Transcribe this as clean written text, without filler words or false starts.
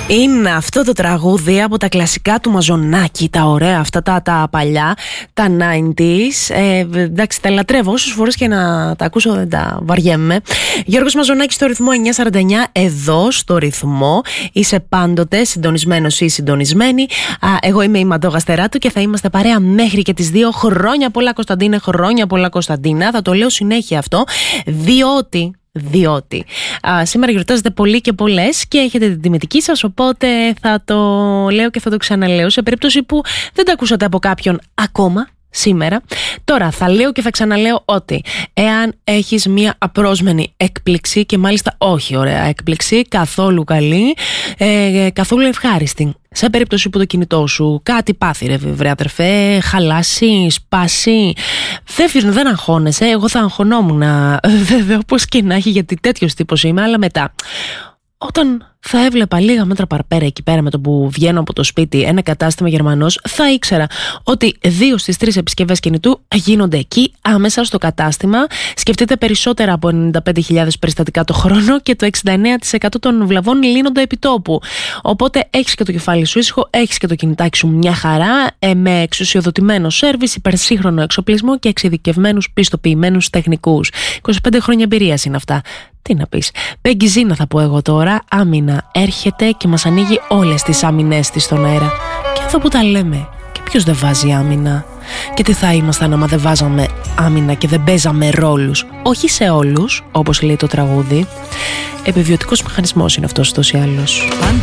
Είναι αυτό το τραγούδι από τα κλασικά του Μαζονάκη, τα ωραία αυτά, τα παλιά, τα 90s. Εντάξει, τα λατρεύω. Όσες φορές και να τα ακούσω δεν τα βαριέμαι. Γιώργος Μαζονάκης στο ρυθμό 949, εδώ στο ρυθμό. Είσαι πάντοτε συντονισμένος ή συντονισμένη. Εγώ είμαι η Μαντώ Γαστεράτου και θα είμαστε παρέα μέχρι και τις 2. Χρόνια πολλά Κωνσταντίνε, χρόνια πολλά Κωνσταντίνα. Θα το λέω συνέχεια αυτό, διότι σήμερα γιορτάζετε πολλοί και πολλές και έχετε την τιμητική σας, οπότε θα το λέω και θα το ξαναλέω σε περίπτωση που δεν τα ακούσατε από κάποιον ακόμα σήμερα. Τώρα θα λέω και θα ξαναλέω ότι εάν έχεις μία απρόσμενη έκπληξη, και μάλιστα όχι ωραία έκπληξη, καθόλου καλή, καθόλου ευχάριστη, σε περίπτωση που το κινητό σου κάτι πάθει ρε αδερφέ, χαλάσει, σπάσει, δεν αγχώνεσαι. Εγώ θα αγχωνόμουν βέβαια, όπως και να έχει, γιατί τέτοιος τύπος είμαι, αλλά μετά όταν θα έβλεπα λίγα μέτρα παραπέρα εκεί πέρα με το που βγαίνω από το σπίτι ένα κατάστημα Γερμανός, θα ήξερα ότι 2 στις 3 επισκευές κινητού γίνονται εκεί άμεσα στο κατάστημα. Σκεφτείτε, περισσότερα από 95.000 περιστατικά το χρόνο και το 69% των βλαβών λύνονται επί τόπου. Οπότε έχεις και το κεφάλι σου ήσυχο, έχεις και το κινητάκι σου μια χαρά, με εξουσιοδοτημένο σέρβις, υπερσύγχρονο εξοπλισμό και εξειδικευμένους πιστοποιημένους τεχνικούς. 25 χρόνια εμπειρίας είναι αυτά. Τι να πεις. Πέγγι Ζήνα θα πω εγώ τώρα. Άμυνα έρχεται και μας ανοίγει όλες τις άμυνές της στον αέρα. Και εδώ που τα λέμε, και ποιος δεν βάζει άμυνα? Και τι θα ήμασταν άμα δεν βάζαμε άμυνα και δεν παίζαμε ρόλους? Όχι σε όλους, όπως λέει το τραγούδι. Επιβιωτικός μηχανισμός είναι αυτός ούτως ή άλλως.